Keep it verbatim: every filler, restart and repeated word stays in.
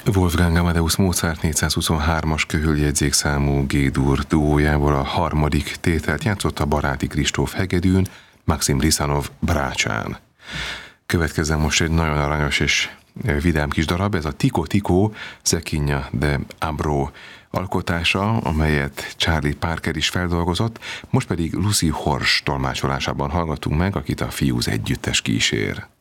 Wolfgang Amadeus Mozart négyszázhuszonhármas köhöljegyzékszámú G-dur duójából a harmadik tételt játszotta Baráti Kristóf hegedűn, Maxim Liszanov brácsán. Következzen most egy nagyon aranyos és vidám kis darab, ez a Tico Tico Zekinja de Abreu alkotása, amelyet Charlie Parker is feldolgozott, most pedig Lucy Horsch tolmácsolásában hallgatunk meg, akit a Fuse együttes kísér.